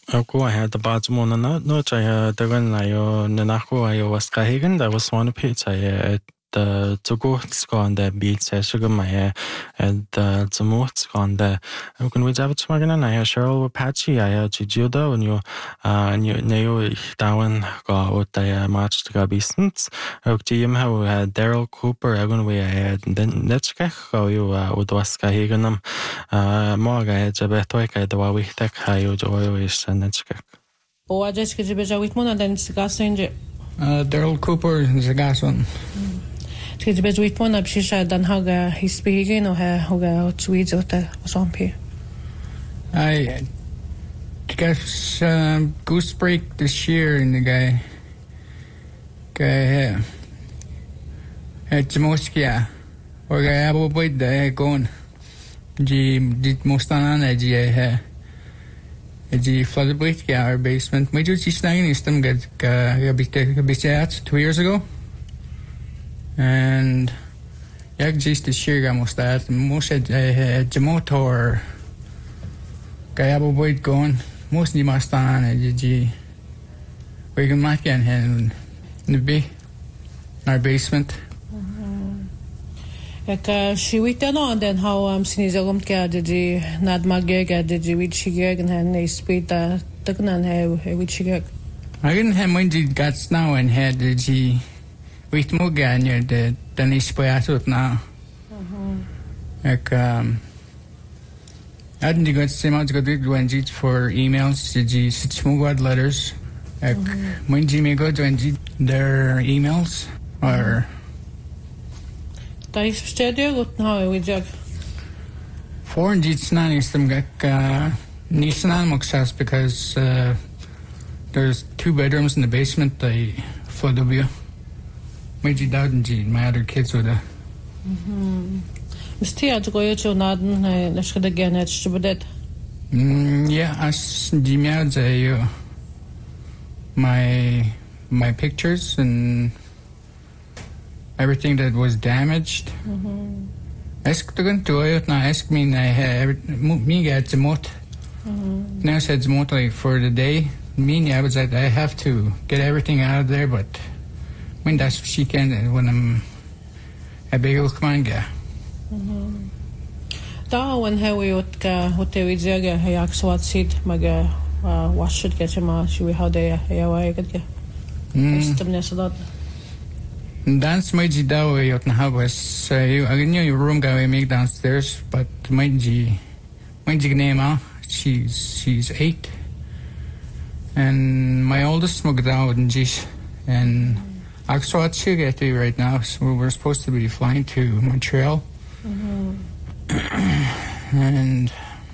Ako had the bottom one no I the gun I nanako I was kahigan that was one pizza at the to go on the beat sugar my and the most on the can we have it smagan I Cheryl Patchy I Judo and you neo down go the match to go beastants Jim how Daryl Cooper I going we had then let's go you would was kahiganum more I had a better the way we take high joy and that's O a just because beja with mona then sigasenje. Daryl Cooper is a gas one. Because beja with mona bshisha dan haga his speaking or haga tweeds or the something. I guess Goose Break this year in the guy at Jamoskia or guy abo boy the going did most on a the flooded with our basement. We just snagging them get bit 2 years ago, and yeah, just this year almost that most at Jamotor Gayabo boy going mostly must on a we can make in the big our basement. She went on then how sinizagum did not mageg did you with shigeg and they speed the Tukan have with shigeg. I didn't have when you got snow and had the G with Mugan near the Danish Poyasut now. I didn't get so much good when you for emails, the such Mugad letters. When Jimmy go to their emails or. Is steady good now we jog. For Jitsnan is them Nissan Moxas because there's 2 bedrooms in the basement. They flood of you. Made you doubt and my other kids with a. Mistia to go to Naden, let's get again at Stubadet. Yeah, as Jimmy my pictures and everything that was damaged. Ask the gun to it now. Ask me, I have me get the mot. Now said the mot like for the day. Me, I was like, I have to get everything out of there, but when that's she can when I'm a big old manga. Da when how we would we jaga yak swat seed maga wash it get ma she how they I get get. Dance made you that way at the house. I knew your room guy make downstairs, but mind you name out. She's 8, and my oldest smoked out and and I saw it get to right now. So we're supposed to be flying to Montreal, and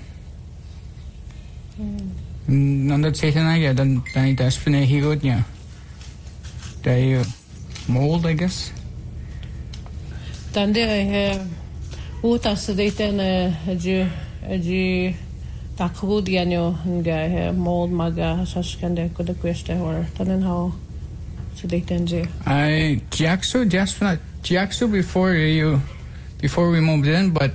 none that's it. And I get then that's when he got yeah. They mold, I guess. Then there utas deten takru dianyo nga mold maga saskande could question or then how so deten je. I Jackson before we moved in, but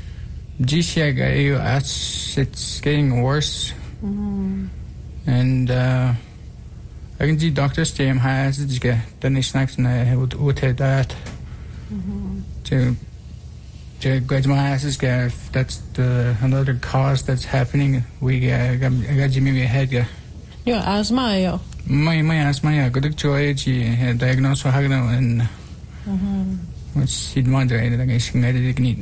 it's getting worse. And I can see doctors say has it get the snacks and I would take that to get my asses get that's the another cause that's happening. I got Jimmy ahead Your asthma yo. My asthma good joy diagnosed for Hagno and which he'd wonder that I should need.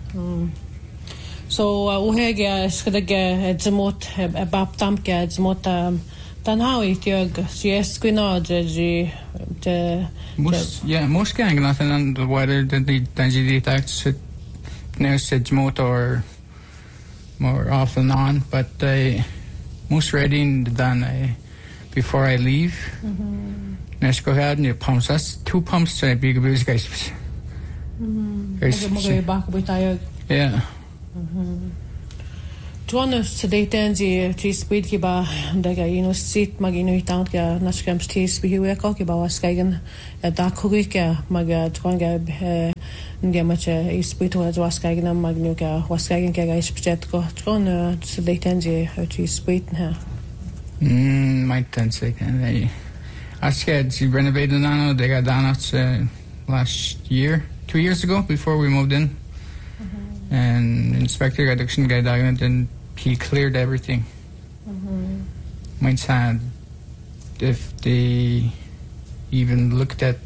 So uhega skadega edzmot baptamke edzmot then how it yog yes quino the most gang nothing on the weather that the detects it now said motor more off and on, but most ready done before I leave. Let's go ahead and pumps. That's 2 pumps to big abuse guys. Yeah. Tuanus today tenzi to speed kiba daga sit magino town ka nashkam stis bihiwe ka kiba waskagen dakurika maga tuanga ngamacha speed was waskagen magnuka waskagen ka ispjet ko tuan today tenzi to speed ha Might sense I scared she renovated on they got down last year, 2 years ago before we moved in. And inspector got action guy down and he cleared everything. Might sad if they even looked at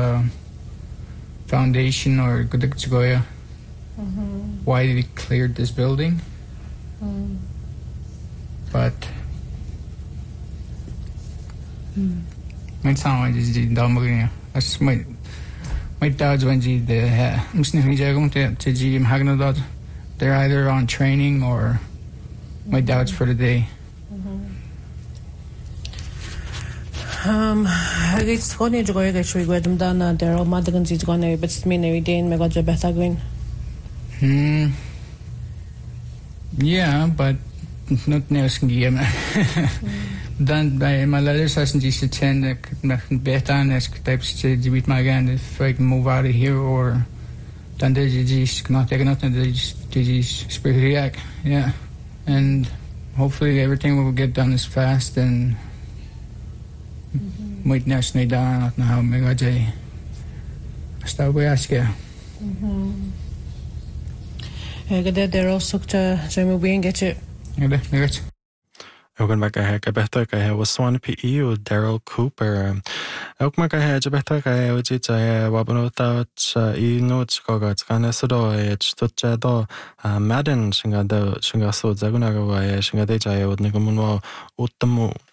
foundation or why they cleared this building. But might sound like this dumb. That's my dad's when they're either on training or my dad's for the day. It's funny to go actually with them done there all Madagan's is gone but mean every day and my god better going. Yeah, but not news can give then by my letters hasn't just attend better and types to beat my again if I can move out of here or then they just not taking nothing they just spirit react. Yeah. And hopefully everything will get done as fast and might not need down at how mega J. Start by ask you. They're also to being get it. Ogan Magahe Gabetha was Swan PE or Daryl Cooper. Okmagahe Jabetha Ojita Wabanota E notes Gogat Ganesodo, Stuchado, Madden Shingado Shingaso Zagunaga, Shingadeja, Nigamuno, Utamu.